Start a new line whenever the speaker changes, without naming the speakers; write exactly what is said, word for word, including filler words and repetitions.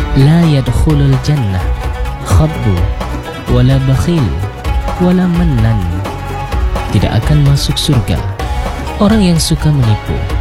La yadkhulul jannah khadbu wala bakhil wala mannan. Tidak akan masuk surga orang yang suka menipu